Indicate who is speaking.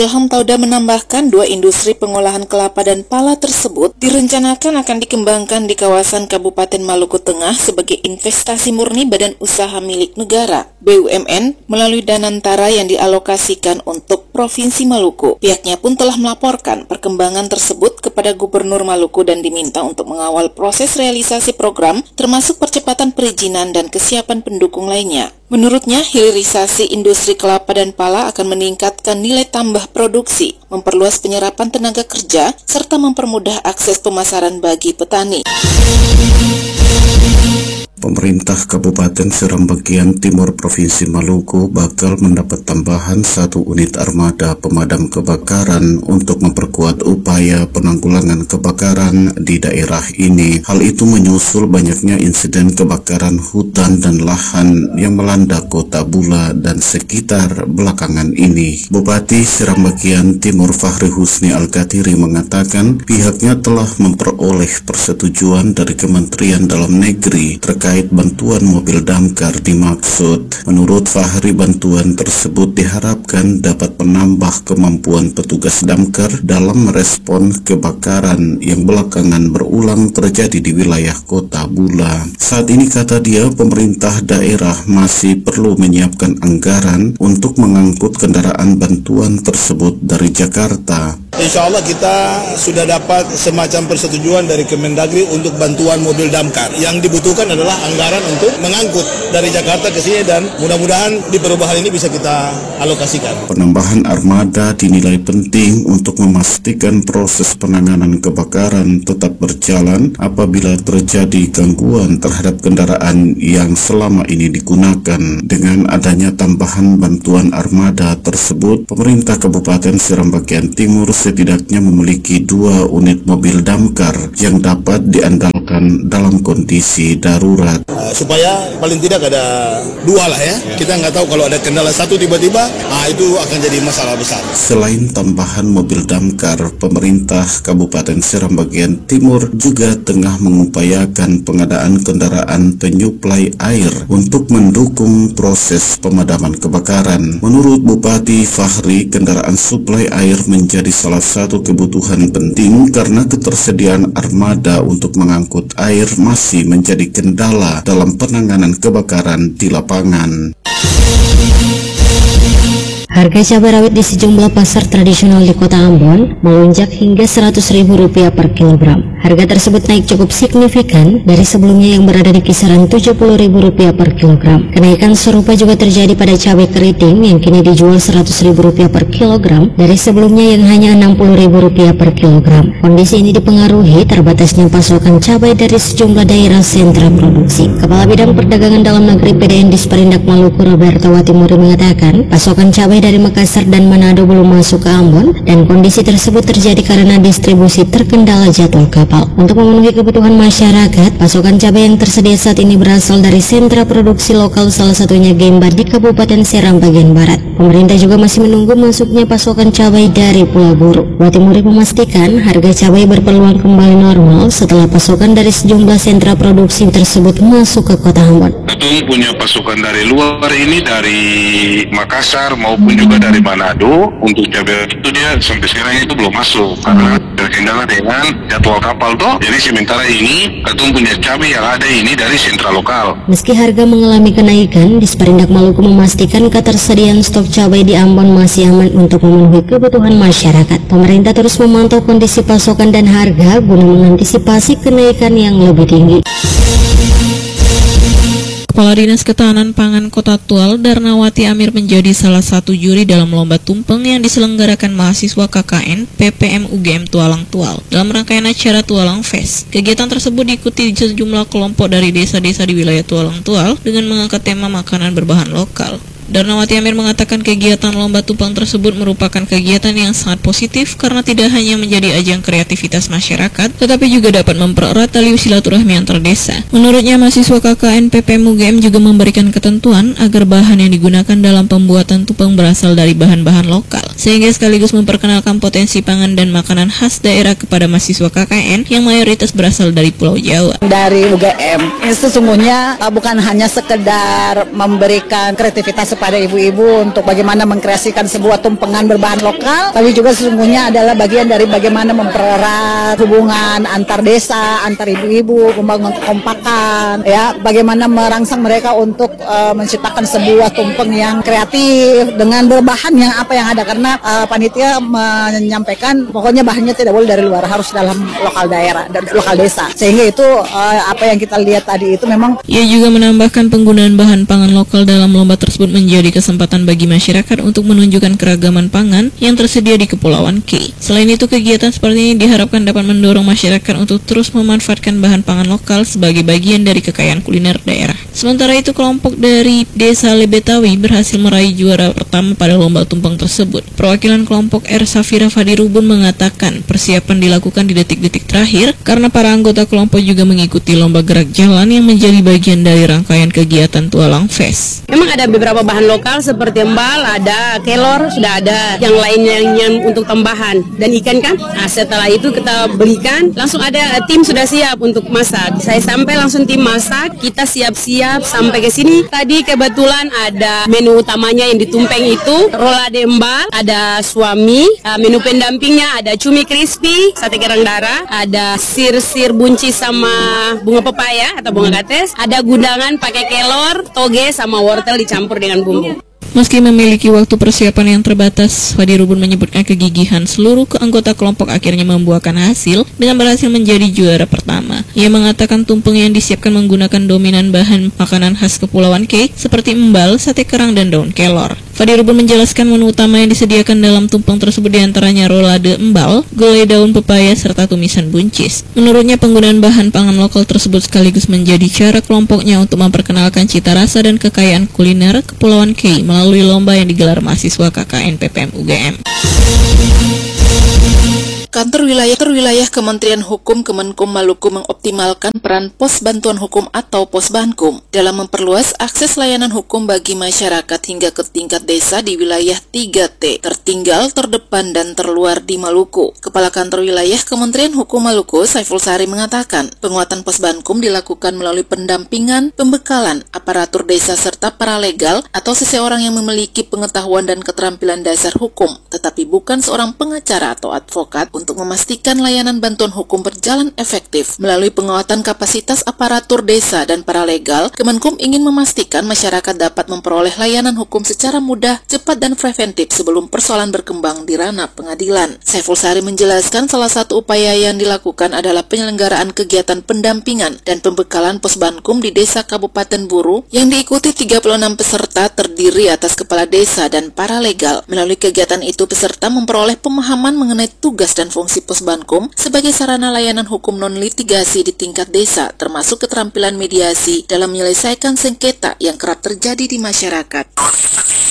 Speaker 1: Ilham Tauda menambahkan 2 industri pengolahan kelapa dan pala tersebut direncanakan akan dikembangkan di kawasan Kabupaten Maluku Tengah sebagai investasi murni badan usaha milik negara, BUMN, melalui Danantara yang dialokasikan untuk Provinsi Maluku. Pihaknya pun telah melaporkan perkembangan tersebut kepada Gubernur Maluku dan diminta untuk mengawal proses realisasi program termasuk percepatan perizinan dan kesiapan pendukung lainnya. Menurutnya, hilirisasi industri kelapa dan pala akan meningkatkan nilai tambah produksi, memperluas penyerapan tenaga kerja, serta mempermudah akses pemasaran bagi petani.
Speaker 2: Pemerintah Kabupaten Seram bagian Timur Provinsi Maluku bakal mendapat tambahan 1 unit armada pemadam kebakaran untuk memperkuat upaya penanggulangan kebakaran di daerah ini. Hal itu menyusul banyaknya insiden kebakaran hutan dan lahan yang melanda Kota Bula dan sekitar belakangan ini. Bupati Seram bagian Timur Fahri Husni Al-Katiri mengatakan pihaknya telah memperoleh persetujuan dari Kementerian Dalam Negeri terkait bantuan mobil damkar dimaksud. Menurut Fahri, bantuan tersebut diharapkan dapat menambah kemampuan petugas damkar dalam merespon kebakaran yang belakangan berulang terjadi di wilayah Kota Bula. Saat ini, kata dia, pemerintah daerah masih perlu menyiapkan anggaran untuk mengangkut kendaraan bantuan tersebut dari Jakarta.
Speaker 3: Insya Allah kita sudah dapat semacam persetujuan dari Kemendagri untuk bantuan mobil damkar. Yang dibutuhkan adalah anggaran untuk mengangkut dari Jakarta ke sini dan mudah-mudahan di perubahan ini bisa kita alokasikan.
Speaker 2: Penambahan armada dinilai penting untuk memastikan proses penanganan kebakaran tetap berjalan apabila terjadi gangguan terhadap kendaraan yang selama ini digunakan. Dengan adanya tambahan bantuan armada tersebut, pemerintah Kabupaten Seram bagian Timur setidaknya memiliki 2 unit mobil damkar yang dapat diandalkan dalam kondisi darurat.
Speaker 3: Supaya paling tidak ada 2 lah ya. Kita nggak tahu kalau ada kendala 1 tiba-tiba, itu akan jadi masalah besar.
Speaker 2: Selain tambahan mobil damkar, pemerintah Kabupaten Seram bagian Timur juga tengah mengupayakan pengadaan kendaraan penyuplai air untuk mendukung proses pemadaman kebakaran. Menurut Bupati Fahri, kendaraan suplai air menjadi salah satu kebutuhan penting karena ketersediaan armada untuk mengangkut air masih menjadi kendala dalam penanganan kebakaran di lapangan.
Speaker 4: Harga cabai rawit di sejumlah pasar tradisional di Kota Ambon melonjak hingga Rp100.000 per kilogram. Harga tersebut naik cukup signifikan dari sebelumnya yang berada di kisaran Rp70.000 per kilogram. Kenaikan serupa juga terjadi pada cabai keriting yang kini dijual Rp100.000 per kilogram dari sebelumnya yang hanya Rp60.000 per kilogram. Kondisi ini dipengaruhi terbatasnya pasokan cabai dari sejumlah daerah sentra produksi. Kepala Bidang Perdagangan Dalam Negeri PDN Disperindak Maluku Roberto Watimuri mengatakan pasokan cabai dari Makassar dan Manado belum masuk ke Ambon dan kondisi tersebut terjadi karena distribusi terkendala jadwal kapal. Untuk memenuhi kebutuhan masyarakat, pasokan cabai yang tersedia saat ini berasal dari sentra produksi lokal, salah satunya Gemba di Kabupaten Seram bagian Barat. Pemerintah juga masih menunggu masuknya pasokan cabai dari Pulau Buru. Watimuri memastikan harga cabai berpeluang kembali normal setelah pasokan dari sejumlah sentra produksi tersebut masuk ke Kota Ambon.
Speaker 5: Kita punya pasokan dari luar ini, dari Makassar maupun juga dari Manado. Untuk cabai itu dia sampai sekarang itu belum masuk karena terkendala dengan jadwal kapal toh. Jadi sementara ini kita punya cabai yang ada ini dari sentra lokal.
Speaker 4: Meski harga mengalami kenaikan, Disperindak Maluku memastikan ketersediaan stok cabai di Ambon masih aman untuk memenuhi kebutuhan masyarakat. Pemerintah terus memantau kondisi pasokan dan harga guna mengantisipasi kenaikan yang lebih tinggi.
Speaker 6: Kepala Dinas Ketahanan Pangan Kota Tual, Darnawati Amir menjadi salah satu juri dalam lomba tumpeng yang diselenggarakan mahasiswa KKN PPM UGM Tualang Tual dalam rangkaian acara Tualang Fest. Kegiatan tersebut diikuti sejumlah kelompok dari desa-desa di wilayah Tualang Tual dengan mengangkat tema makanan berbahan lokal. Darnawati Amir mengatakan kegiatan lomba tumpeng tersebut merupakan kegiatan yang sangat positif karena tidak hanya menjadi ajang kreativitas masyarakat, tetapi juga dapat mempererat tali silaturahmi antar desa. Menurutnya, mahasiswa KKN PPM UGM juga memberikan ketentuan agar bahan yang digunakan dalam pembuatan tumpeng berasal dari bahan-bahan lokal, sehingga sekaligus memperkenalkan potensi pangan dan makanan khas daerah kepada mahasiswa KKN yang mayoritas berasal dari Pulau Jawa.
Speaker 7: Dari UGM, sesungguhnya bukan hanya sekedar memberikan kreativitas kepada ibu-ibu untuk bagaimana mengkreasikan sebuah tumpengan berbahan lokal, tapi juga sesungguhnya adalah bagian dari bagaimana mempererat hubungan antar desa, antar ibu-ibu, membangun kekompakan, ya, bagaimana merangsang mereka untuk menciptakan sebuah tumpeng yang kreatif dengan berbahan yang apa yang ada, karena panitia menyampaikan pokoknya bahannya tidak boleh dari luar, harus dalam lokal daerah dan lokal desa, sehingga itu apa yang kita lihat tadi itu memang.
Speaker 6: Ia juga menambahkan penggunaan bahan pangan lokal dalam lomba tersebut menjadi kesempatan bagi masyarakat untuk menunjukkan keragaman pangan yang tersedia di Kepulauan K. Selain itu, kegiatan seperti ini diharapkan dapat mendorong masyarakat untuk terus memanfaatkan bahan pangan lokal sebagai bagian dari kekayaan kuliner daerah. Sementara itu, kelompok dari Desa Lebetawi berhasil meraih juara pertama pada lomba tumpeng tersebut. Perwakilan kelompok R. Safira Fadirubun mengatakan persiapan dilakukan di detik-detik terakhir karena para anggota kelompok juga mengikuti lomba gerak jalan yang menjadi bagian dari rangkaian kegiatan Tualang Fest.
Speaker 8: Memang ada beberapa bahan lokal seperti embal, ada kelor, sudah ada yang lainnya untuk tambahan, dan ikan kan. Nah, setelah itu kita belikan, langsung ada tim sudah siap untuk masak. Saya sampai langsung tim masak, kita siap-siap sampai ke sini. Tadi kebetulan ada menu utamanya yang ditumpeng itu rolade embal, ada suami, menu pendampingnya ada cumi crispy, sate kerang darah, ada sir-sir buncis sama bunga pepaya atau bunga kates, ada gudangan pakai kelor, toge sama wortel dicampur dengan bumbu.
Speaker 6: Meski memiliki waktu persiapan yang terbatas, Fadirubun menyebutkan kegigihan seluruh anggota kelompok akhirnya membuahkan hasil dengan berhasil menjadi juara pertama. Ia mengatakan tumpeng yang disiapkan menggunakan dominan bahan makanan khas Kepulauan K seperti embal, sate kerang, dan daun kelor. Fadirubun menjelaskan menu utama yang disediakan dalam tumpeng tersebut diantaranya rolade embal, gulai daun pepaya, serta tumisan buncis. Menurutnya, penggunaan bahan pangan lokal tersebut sekaligus menjadi cara kelompoknya untuk memperkenalkan cita rasa dan kekayaan kuliner Kepulauan K melalui lomba yang digelar mahasiswa KKN PPM UGM.
Speaker 1: Kantor wilayah Kementerian Hukum Kemenkum Maluku mengoptimalkan peran Pos Bantuan Hukum atau Posbankum dalam memperluas akses layanan hukum bagi masyarakat hingga ke tingkat desa di wilayah 3T, tertinggal, terdepan, dan terluar di Maluku. Kepala Kantor Wilayah Kementerian Hukum Maluku, Saiful Sari, mengatakan penguatan Posbankum dilakukan melalui pendampingan, pembekalan, aparatur desa, serta paralegal atau seseorang yang memiliki pengetahuan dan keterampilan dasar hukum, tetapi bukan seorang pengacara atau advokat, untuk memastikan layanan bantuan hukum berjalan efektif. Melalui penguatan kapasitas aparatur desa dan paralegal, Kemenkum ingin memastikan masyarakat dapat memperoleh layanan hukum secara mudah, cepat, dan preventif sebelum persoalan berkembang di ranah pengadilan. Saiful Sari menjelaskan salah satu upaya yang dilakukan adalah penyelenggaraan kegiatan pendampingan dan pembekalan Posbankum di desa Kabupaten Buru yang diikuti 36 peserta terdiri atas kepala desa dan paralegal. Melalui kegiatan itu, peserta memperoleh pemahaman mengenai tugas dan fungsi Posbankum sebagai sarana layanan hukum non-litigasi di tingkat desa, termasuk keterampilan mediasi dalam menyelesaikan sengketa yang kerap terjadi di masyarakat.